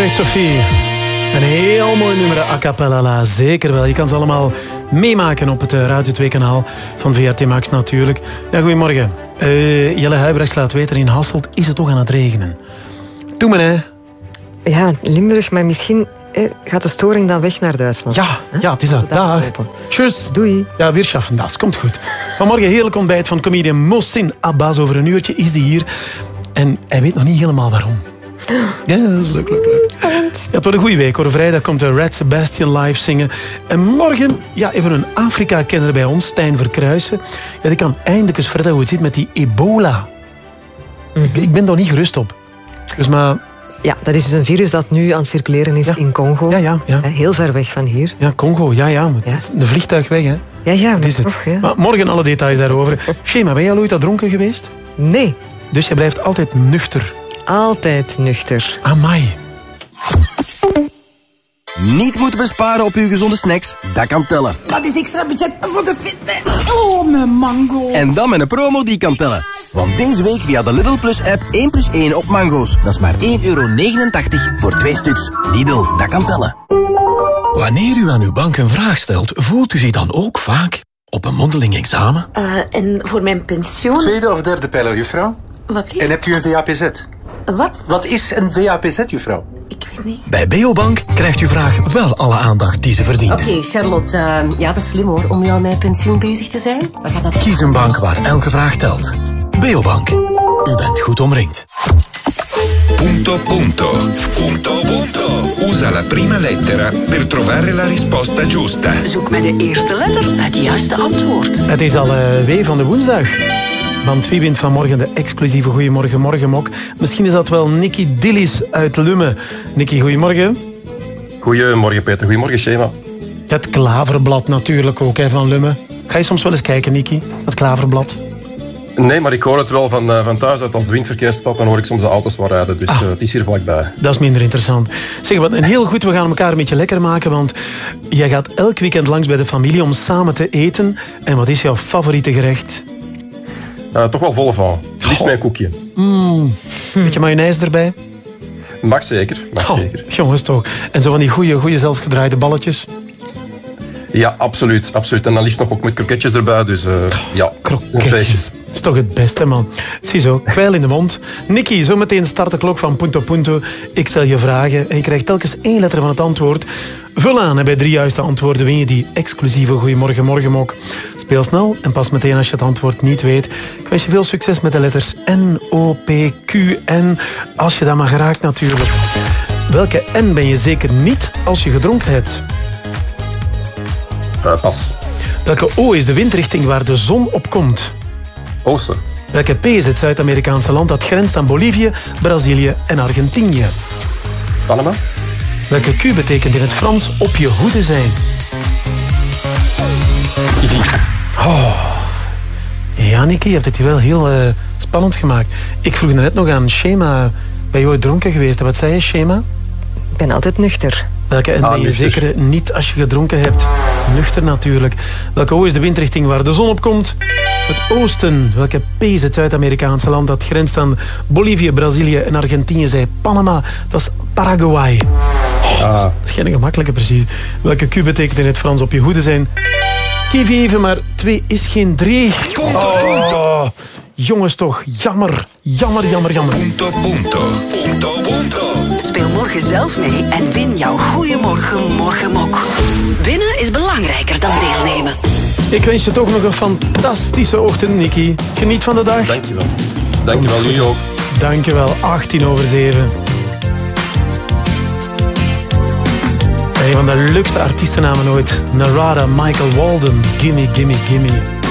zegt Sophie. Een heel mooi nummer, a cappella, zeker wel. Je kan ze allemaal meemaken op het Radio 2-kanaal van VRT Max natuurlijk. Ja, goedemorgen. Jelle Huibrechts laat weten, in Hasselt is het toch aan het regenen. Doe maar, hè. Ja, Limburg, maar misschien gaat de storing dan weg naar Duitsland. Ja, het is dat. Dag. Tjus. Doei. Ja, weer schaffen, dat komt goed. Vanmorgen heerlijk ontbijt van comedian Mohsin Abbas. Over een uurtje is die hier. En hij weet nog niet helemaal waarom. Ja, dat is leuk. Ja, het wordt een goede week hoor. Vrijdag komt de Red Sebastian live zingen. En morgen hebben we een Afrika-kenner bij ons, Stijn Verkruijsen. Ja, die kan eindelijk eens vertellen hoe het zit met die ebola. Ik ben daar niet gerust op. Dus maar... Ja, dat is dus een virus dat nu aan het circuleren is in Congo. Ja. Heel ver weg van hier. Ja, Congo, ja. Een vliegtuig weg, hè. Ja, dat is het. Toch, ja. Maar morgen alle details daarover. Shema, ben jij al ooit dronken geweest? Nee. Dus je blijft altijd nuchter? Altijd nuchter. Amai. Niet moeten besparen op uw gezonde snacks, dat kan tellen. Dat is extra budget voor de fitness. Oh, mijn mango. En dan met een promo die kan tellen. Want deze week via de Lidl Plus app 1+1 op mango's. Dat is maar €1,89 voor 2 stuks. Lidl, dat kan tellen. Wanneer u aan uw bank een vraag stelt, voelt u zich dan ook vaak op een mondeling examen? En voor mijn pensioen... Tweede of derde pijler, juffrouw? Wat lief? En hebt u een VAPZ? Wat? Wat is een VAPZ, juffrouw? Ik weet niet. Bij Beobank krijgt uw vraag wel alle aandacht die ze verdient. Oké, Charlotte, dat is slim hoor, om nu al met pensioen bezig te zijn. Waar gaat dat? Kies een bank waar elke vraag telt. Beobank. U bent goed omringd. Punto. Usa la prima lettera per trovare la risposta giusta. Zoek met de eerste letter het juiste antwoord. Het is al W van de woensdag. Want wie wint vanmorgen de exclusieve Goeiemorgen Morgenmok? Misschien is dat wel Nicky Dillis uit Lummen. Nicky, goedemorgen. Goedemorgen Peter, goedemorgen Shema. Het klaverblad natuurlijk ook van Lummen. Ga je soms wel eens kijken, Nicky, dat klaverblad? Nee, maar ik hoor het wel van thuis uit. Als de windverkeer staat, dan hoor ik soms de auto's wel rijden. Dus het is hier vlakbij. Dat is minder interessant. Zeg, wat een heel goed, we gaan elkaar een beetje lekker maken, want jij gaat elk weekend langs bij de familie om samen te eten. En wat is jouw favoriete gerecht? Toch wel vol van. Liefst met een koekje. Beetje mayonaise erbij? Mag zeker. Jongens toch. En zo van die goede zelfgedraaide balletjes? Ja, absoluut. En dan liefst nog ook met kroketjes erbij. Dus kroketjes. Dat is toch het beste, man. Ziezo, kwijl in de mond. Nicky, zometeen start de klok van Punto Punto. Ik stel je vragen en je krijgt telkens 1 letter van het antwoord. Vul aan en bij 3 juiste antwoorden win je die exclusieve Goeiemorgen Morgenmok. Speel snel en pas meteen als je het antwoord niet weet. Ik wens je veel succes met de letters N, O, P, Q, N. Als je dat maar geraakt natuurlijk. Welke N ben je zeker niet als je gedronken hebt? Pas. Welke O is de windrichting waar de zon op komt? Oosten. Welke P is het Zuid-Amerikaanse land dat grenst aan Bolivie, Brazilië en Argentinië? Panama. Welke Q betekent in het Frans op je hoede zijn? Ja, Nicky, je hebt het hier wel heel spannend gemaakt. Ik vroeg net nog aan Shema, ben je ooit dronken geweest? Wat zei je, Shema? Ik ben altijd nuchter. Welke N ben je zeker niet als je gedronken hebt? Nuchter natuurlijk. Welke O is de windrichting waar de zon op komt? Het oosten. Welke P is het Zuid-Amerikaanse land dat grenst aan Bolivie, Brazilië en Argentinië? Zei Panama. Dat was Paraguay. Dat is geen gemakkelijke precies. Welke Q betekent in het Frans op je hoede zijn? Kief even, maar 2 is geen 3. Jongens toch, jammer. Punto. Speel morgen zelf mee en win jouw Goeiemorgen Morgenmok. Winnen is belangrijker dan deelnemen. Ik wens je toch nog een fantastische ochtend, Nicky. Geniet van de dag. Dankjewel, jullie ook. Dankjewel, 7:18. Een van de leukste artiestennamen ooit. Narada Michael Walden. Gimme, gimme, gimme.